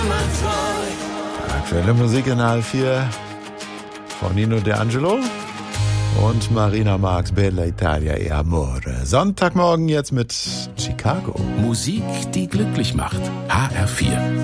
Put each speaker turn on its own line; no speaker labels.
Aktuelle Musik in H4 von Nino D'Angelo und Marina Marx, Bella Italia e Amore. Sonntagmorgen jetzt mit Chicago.
Musik, die glücklich macht. HR4.